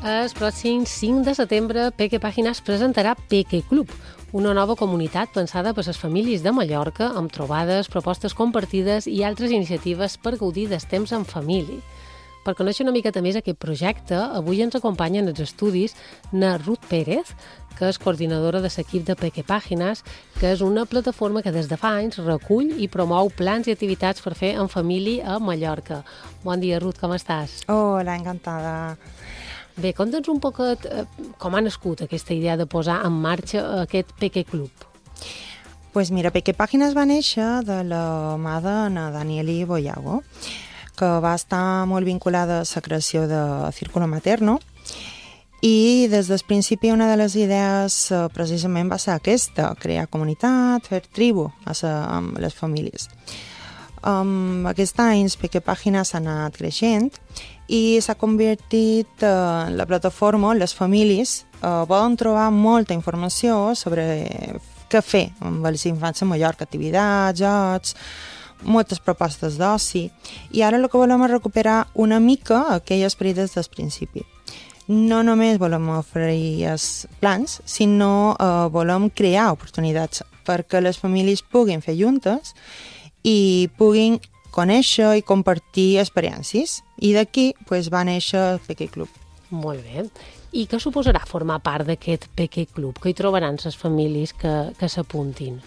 El pròxim 5 de setembre, Peque Pàgines presentarà Peque Club, una nova comunitat pensada per les famílies de Mallorca amb trobades, propostes compartides i altres iniciatives per gaudir del temps en família. Per conèixer una miqueta més aquest projecte, avui ens acompanya en els estudis na Ruth Pérez, que és coordinadora de l'equip de Peque Pàgines, que és una plataforma que des de fa anys recull i promou plans i activitats per fer en família a Mallorca. Bon dia, Ruth, com estàs? Hola, encantada. Bé, conta'ns un poquet com ha nascut aquesta idea de posar en marxa aquest Peque Club. Pues mira, Peque Pàgines va néixer de la mà de na Danieli Boyago, que va estar molt vinculada a la creació de Círculo Materno, i des del principi una de les idees precisament va ser aquesta, crear comunitat, fer tribu amb les famílies. Aquest any Peque Pàgines s'ha anat creixent i s'ha convertit en la plataforma on les famílies poden trobar molta informació sobre què fer amb els infants a Mallorca, activitats, jocs, moltes propostes d'oci, i ara el que volem és recuperar una mica aquell esperit des del principi. No només volem oferir els plans, sinó volem crear oportunitats perquè les famílies puguin fer juntes i puguin conèixer i compartir experiències. I d'aquí va néixer el Peque Club. Molt bé. I què suposarà formar part d'aquest Peque Club? Què hi trobaran les famílies que s'apuntin?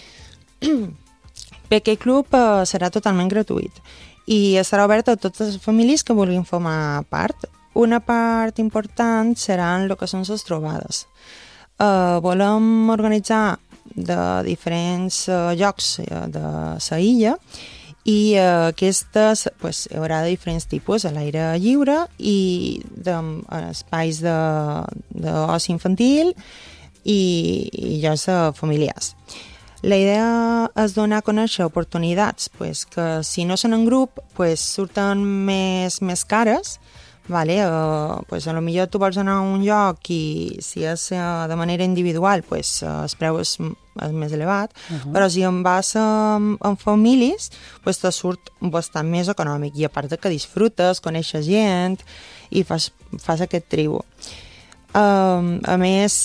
Peque Club serà totalment gratuït i estarà obert a totes les famílies que vulguin formar part. Una part important seran el que són les trobades. Volem organitzar de diferents llocs de la illa i aquestes hi haurà de diferents tipus, a l'aire lliure i espais d'oci infantil i llocs familiars. La idea és donar a conèixer oportunitats que si no són en grup surten més cares. A lo millor tu vols anar a un lloc i si és de manera individual el preu és més elevat, però si en vas en famílies te surt bastant més econòmic i a part que disfrutes, coneixes gent i fas aquest tribu. A més,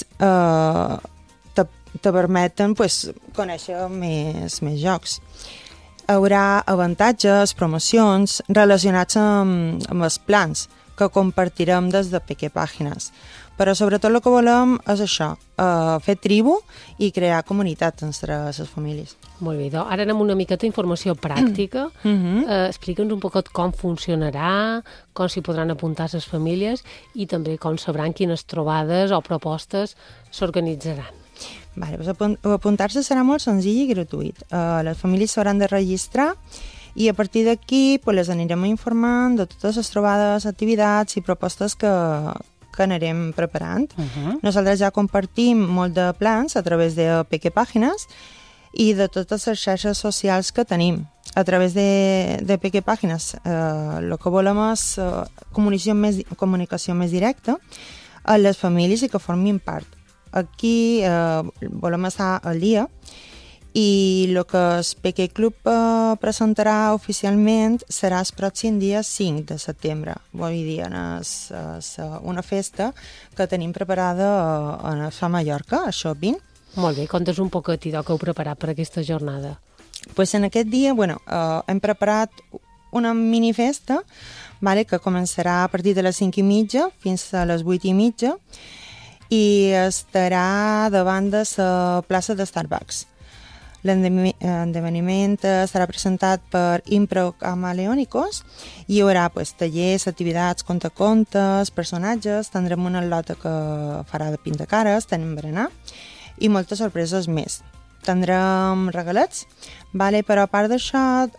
te permeten conèixer més jocs. Hi haurà avantatges, promocions relacionats amb els plans que compartirem des de Peque Pàgines. Però sobretot el que volem és això, fer tribu i crear comunitat entre les famílies. Molt bé, ara anem una miqueta d'informació pràctica. Explica'ns un poquet com funcionarà, com s'hi podran apuntar les famílies i també com sabran quines trobades o propostes s'organitzaran. Apuntar-se serà molt senzill i gratuït. Les famílies s'hauran de registrar i a partir d'aquí les anirem informant de totes les trobades, activitats i propostes que anirem preparant. Nosaltres ja compartim molt de plans a través de Peque Pàgines i de totes les xarxes socials que tenim. A través de Peque Pàgines el que volem és comunicació més directa a les famílies i que formin part. Aquí volem estar al dia i el que el Peque Club presentarà oficialment serà el pròxim dia 5 de setembre. Vull dir, una festa que tenim preparada a Mallorca, a Shopping. Molt bé, contes un poquet i què heu preparat per aquesta jornada. En aquest dia hem preparat una minifesta que començarà a partir de les 5:30 fins a les 8:30 i estarà davant de la plaça de Starbucks. L'esdeveniment serà presentat per Impro Camaleónicos i hi haurà tallers, activitats, contacontes, personatges, tindrem una lota que farà de pintacares, tenim berenar i moltes sorpreses més. Tindrem regalets, però a part d'això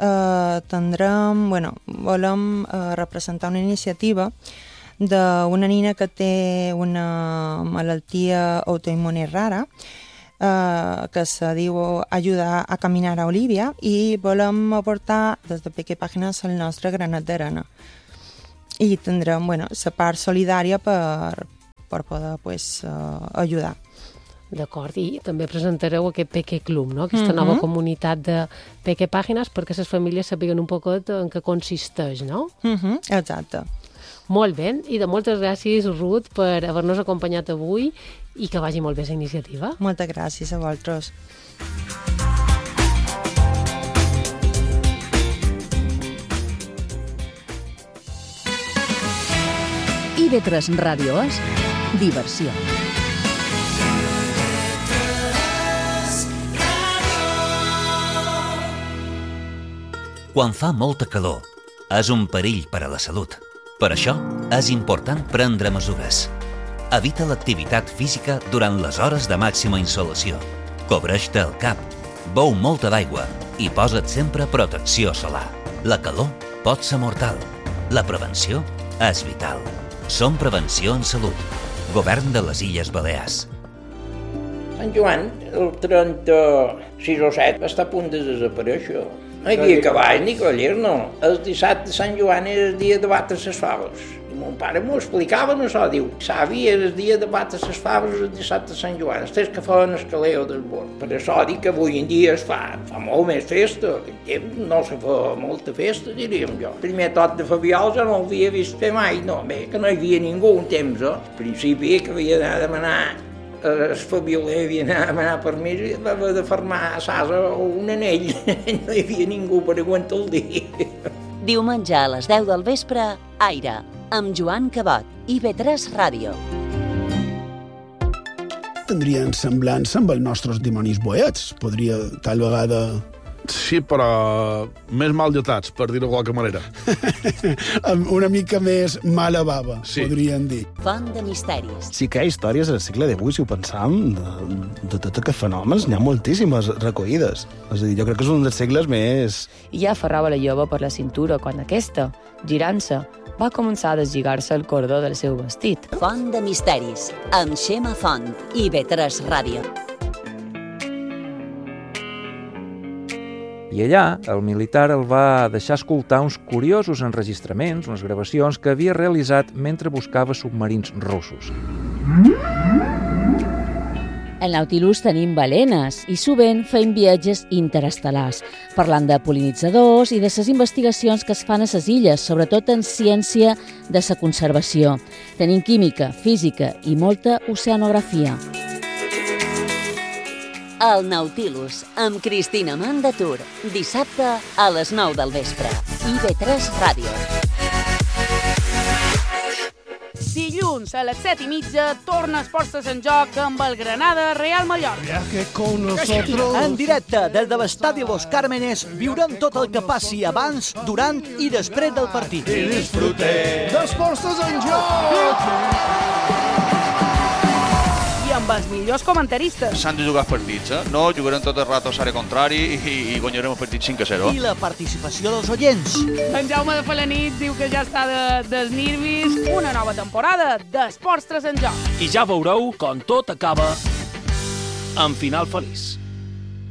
volem representar una iniciativa d'una nina que té una malaltia autoimmune rara que se diu Ayuda a caminar a Olivia i volem aportar des de Peque Pàgines el nostre granet d'arena i tindrem la part solidària per poder ajudar. D'acord, i també presentareu aquest Peque Club, no? Aquesta nova comunitat de Peque Pàgines perquè les famílies sàpiguen un poquet en què consisteix, no? Exacte. Molt bé, i de moltes gràcies, Ruth, per haver-nos acompanyat avui i que vagi molt bé la iniciativa. Moltes gràcies a vosaltres. IB3 Ràdio és diversió. Quan fa molta calor, és un perill per a la salut. Per això, és important prendre mesures. Evita l'activitat física durant les hores de màxima insolació. Cobreix-te el cap, beu molta d'aigua i posa't sempre protecció solar. La calor pot ser mortal. La prevenció és vital. Som Prevenció en Salut. Govern de les Illes Balears. Sant Joan, el 36 o 7, està a punt de desaparèixer. No hi havia cavalls ni cavallers, no. El dissabte de Sant Joan era el dia de batre les faves. I mon pare m'ho explicava, no això, diu, savi, era el dia de batre les faves el dissabte de Sant Joan, els que feien el caleu del bord. Per això dic que avui en dia es fa molt més festa, no se fa molta festa, diríem jo. El primer tot de Fabiol ja no l'havia vist fer mai, no, bé, que no hi havia ningú un temps, Al principi que havia d'anar a demanar el Fabioler havia d'anar a demanar permís i havia de fermar a Sasa o un anell. No hi havia ningú per aguantar el dia. Diumenge a les 10 del vespre, Aire, amb Joan Cabot, IB3 Ràdio. Tindrien semblança amb els nostres dimonis boets. Podria, tal vegada... Sí, però més mal dotats, per dir-ho de qualque manera. Una mica més mala bava, sí. Podríem dir. Font de misteris. Sí que hi ha històries al segle XVIII, si ho pensam, de tots aquests fenòmens, n'hi ha moltíssimes recollides. És a dir, jo crec que és un dels segles més... I ja aferrava la jove per la cintura quan aquesta, girant-se, va començar a deslligar-se el cordó del seu vestit. Font de misteris, amb Xema Font, IB3 Ràdio. I allà, el militar el va deixar escoltar uns curiosos enregistraments, unes gravacions que havia realitzat mentre buscava submarins russos. Al Nautilus tenim balenes i sovint feim viatges interestel·lars, parlant de pol·linitzadors i de les investigacions que es fan a les illes, sobretot en ciència de la conservació. Tenim química, física i molta oceanografia. El Nautilus, amb Cristina Mandatur, dissabte a les 9 del vespre. IB3 Ràdio. Dilluns a les 7:30 torna Esports en Joc amb el Granada Real Mallorca. En directe des de l'estadi Los Cármenes viurem tot el que passi abans, durant i després del partit. I disfrutem d'Esports en Joc! I amb els millors comentaristes. S'han de jugar els partits, No jugarem tot el rato a l'àrea contrari i guanyarem el partit 5-0. I la participació dels oients. En Jaume de Felanit diu que ja està dels nervis. Una nova temporada d'Esports en Joc. I ja veureu com tot acaba amb final feliç.